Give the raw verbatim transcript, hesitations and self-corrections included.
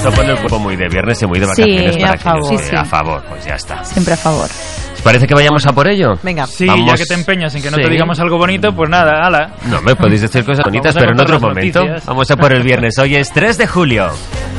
Esto pone el cuerpo muy de viernes y muy de vacaciones Sí, para a favor. que Sí, sí. a favor, pues ya está. Siempre a favor. ¿Os parece que vayamos a por ello? Venga. Sí, Vamos. ya que te empeñas en que no Sí. te digamos algo bonito, pues nada, ala. No, me podéis decir cosas bonitas, Vamos a pero en contar otro las momento. noticias. Vamos a por el viernes. Hoy es tres de julio.